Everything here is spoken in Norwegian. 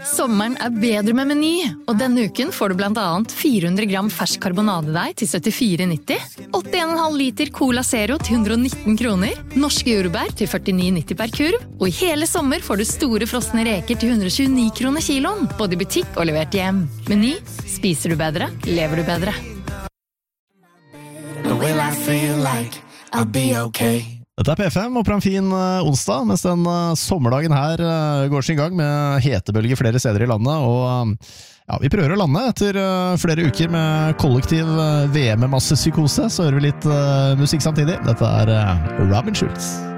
Sommeren bedre med Meny, og denne uken får du blant annet 400 gram fersk karbonadedeig til 74,90, 81,5 liter Cola Zero til 119 kroner, norske jordbær til 49,90 per kurv, og i hele sommer får du store frosne reker til 129 kroner kiloen, både i butikk og levert hjem. Meny, spiser du bedre, lever du bedre. Will I feel like I'll be okay? Dette P5 og på en fin onsdag, mens den sommerdagen her går sin gang med hetebølge flere steder i landet, og ja, vi prøver å lande etter flere uker med kollektiv VM med masse psykose, så hører vi litt musikk samtidig. Dette Robin Schulz.